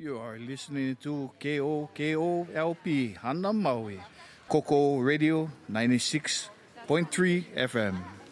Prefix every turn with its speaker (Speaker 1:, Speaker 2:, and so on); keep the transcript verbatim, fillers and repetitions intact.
Speaker 1: You are listening to K O K O L P Hanam Maui, Coco Radio ninety-six point three F M.